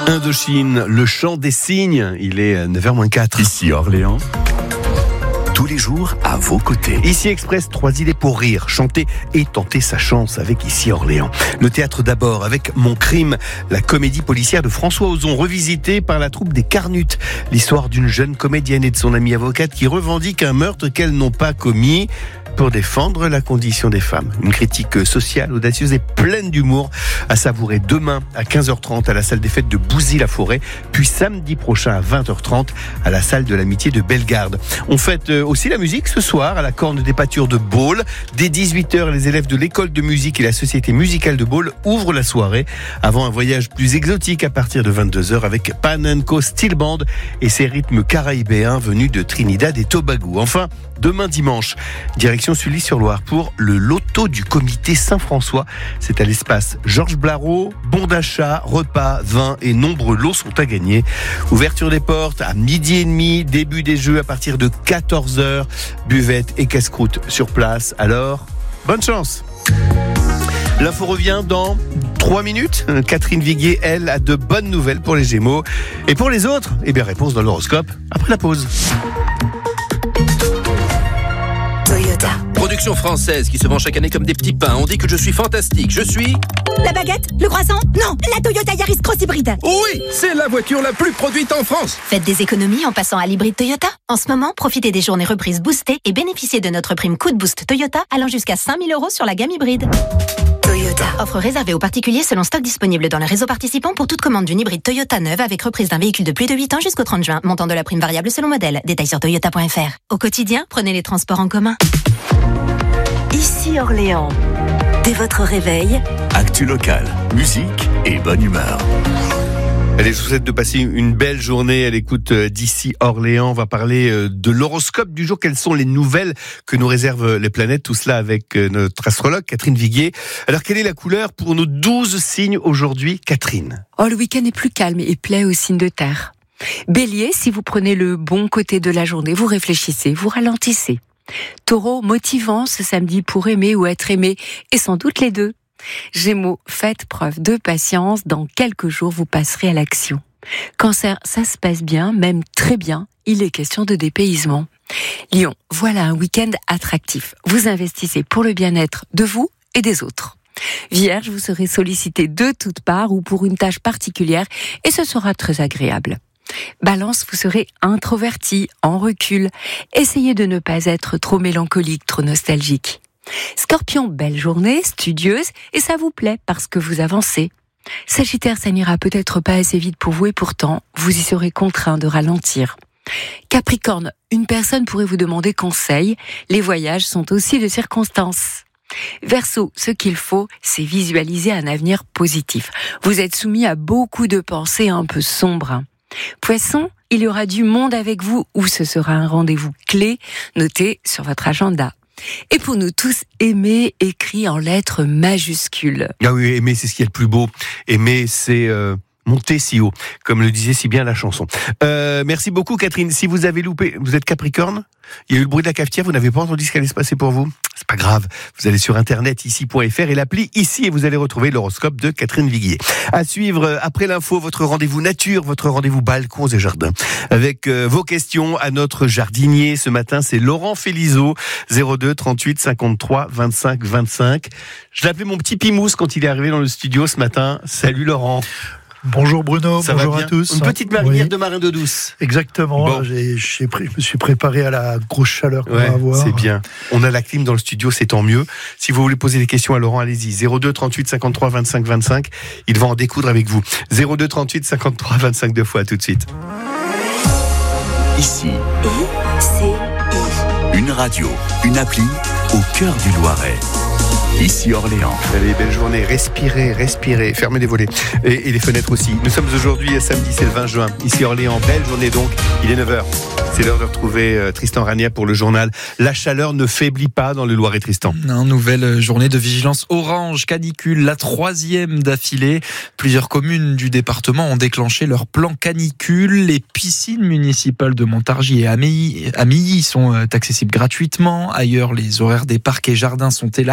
Indochine, le chant des cygnes, il est 9h-4. Ici Orléans, tous les jours à vos côtés. Ici Express, 3 idées pour rire, chanter et tenter sa chance avec Ici Orléans. Le théâtre d'abord avec Mon crime, la comédie policière de François Ozon, revisitée par la troupe des Carnutes. L'histoire d'une jeune comédienne et de son amie avocate qui revendiquent un meurtre qu'elles n'ont pas commis pour défendre la condition des femmes. Une critique sociale, audacieuse et pleine d'humour à savourer demain à 15h30 à la salle des fêtes de Bouzy-la-Forêt, puis samedi prochain à 20h30 à la salle de l'amitié de Bellegarde. On fête aussi la musique ce soir à la Corne des Pâtures de Baule. Dès 18h, les élèves de l'école de musique et la société musicale de Baule ouvrent la soirée avant un voyage plus exotique à partir de 22h avec Panenko Steel Band et ses rythmes caraïbéens venus de Trinidad et Tobago. Enfin, demain dimanche, direction Sully-sur-Loire pour le loto du comité Saint-François. C'est à l'espace Georges Blareau. Bon d'achat, repas, vin et nombreux lots sont à gagner. Ouverture des portes à 12h30, début des jeux à partir de 14h. Buvette et casse-croûte sur place. Alors, bonne chance. L'info revient dans 3 minutes. Catherine Viguier, elle, a de bonnes nouvelles pour les Gémeaux. Et pour les autres, réponse dans l'horoscope après la pause. Toyota. Production française qui se vend chaque année comme des petits pains. On dit que je suis fantastique. Je suis... La baguette? Le croissant? Non, la Toyota Yaris Cross Hybride. Oui, c'est la voiture la plus produite en France. Faites des économies en passant à l'hybride Toyota. En ce moment, profitez des journées reprises boostées et bénéficiez de notre prime coup de boost Toyota allant jusqu'à 5 000 € sur la gamme hybride. Toyota. Offre réservée aux particuliers selon stock disponible dans le réseau participant pour toute commande d'une hybride Toyota neuve avec reprise d'un véhicule de plus de 8 ans jusqu'au 30 juin. Montant de la prime variable selon modèle. Détails sur toyota.fr. Au quotidien, prenez les transports en commun. Ici Orléans. Dès votre réveil, Actu local, musique et bonne humeur. Allez, je vous souhaite de passer une belle journée à l'écoute d'Ici Orléans. On va parler de l'horoscope du jour. Quelles sont les nouvelles que nous réservent les planètes? Tout cela avec notre astrologue Catherine Viguier. Alors, quelle est la couleur pour nos 12 signes aujourd'hui, Catherine? Le week-end est plus calme et plaît aux signes de terre. Bélier, si vous prenez le bon côté de la journée, vous réfléchissez, vous ralentissez. Taureau, motivant ce samedi pour aimer ou être aimé, et sans doute les deux. Gémeaux, faites preuve de patience, dans quelques jours vous passerez à l'action. Cancer, ça se passe bien, même très bien, il est question de dépaysement. Lion, voilà un week-end attractif. Vous investissez pour le bien-être de vous et des autres. Vierge, vous serez sollicité de toutes parts ou pour une tâche particulière et ce sera très agréable. Balance, vous serez introverti, en recul. Essayez de ne pas être trop mélancolique, trop nostalgique. Scorpion, belle journée, studieuse, et ça vous plaît parce que vous avancez. Sagittaire, ça n'ira peut-être pas assez vite pour vous et pourtant, vous y serez contraint de ralentir. Capricorne, une personne pourrait vous demander conseil. Les voyages sont aussi de circonstances. Verseau, ce qu'il faut, c'est visualiser un avenir positif. Vous êtes soumis à beaucoup de pensées un peu sombres. Poisson, il y aura du monde avec vous ou ce sera un rendez-vous clé noté sur votre agenda. Et pour nous tous, aimer écrit en lettres majuscules. Ah oui, aimer, c'est ce qui est le plus beau. Aimer, c'est monter si haut, comme le disait si bien la chanson. Merci beaucoup, Catherine. Si vous avez loupé, vous êtes Capricorne? Il y a eu le bruit de la cafetière, vous n'avez pas entendu ce qui allait se passer pour vous? C'est pas grave, vous allez sur internet ici.fr et l'appli Ici et vous allez retrouver l'horoscope de Catherine Viguier. À suivre après l'info, votre rendez-vous nature, votre rendez-vous balcons et jardins. Avec vos questions à notre jardinier ce matin, c'est Laurent Félizeau, 02 38 53 25 25. Je l'ai appelé mon petit Pimousse quand il est arrivé dans le studio ce matin. Salut Laurent. Bonjour Bruno, Ça bonjour va à bien? tous. Une petite marinière Oui. de marin d'eau douce. Exactement, Bon. je me suis préparé à la grosse chaleur qu'on va avoir. C'est bien. On a la clim dans le studio, c'est tant mieux. Si vous voulez poser des questions à Laurent, allez-y. 02 38 53 25 25. Il va en découdre avec vous. 02 38 53 25 deux fois, à tout de suite. Ici, ICI. une radio, une appli au cœur du Loiret. Ici Orléans. Allez, belle journée. Respirez, respirez. Fermez les volets. Et les fenêtres aussi. Nous sommes aujourd'hui, samedi, c'est le 20 juin. Ici Orléans. Belle journée donc. Il est 9h. C'est l'heure de retrouver Tristan Rania pour le journal. La chaleur ne faiblit pas dans le Loiret, Tristan. Non, nouvelle journée de vigilance orange, canicule, la 3e d'affilée. Plusieurs communes du département ont déclenché leur plan canicule. Les piscines municipales de Montargis et Amilly sont accessibles gratuitement. Ailleurs, les horaires des parcs et jardins sont élargis.